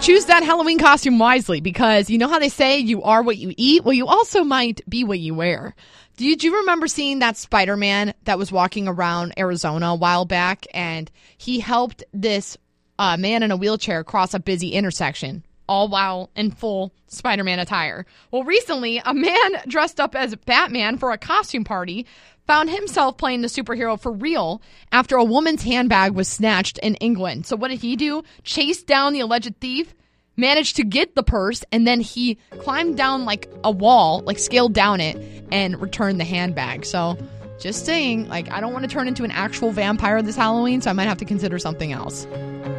choose that Halloween costume wisely, because you know how they say you are what you eat? Well, you also might be what you wear. Did you remember seeing that Spider-Man that was walking around Arizona a while back, and he helped this man in a wheelchair cross a busy intersection, all while in full Spider-Man attire? Well, recently, a man dressed up as Batman for a costume party found himself playing the superhero for real after a woman's handbag was snatched in England. So what did he do? Chased down the alleged thief, managed to get the purse, and then he climbed down like a wall, like scaled down it, and returned the handbag. So just saying, like, I don't want to turn into an actual vampire this Halloween, so I might have to consider something else.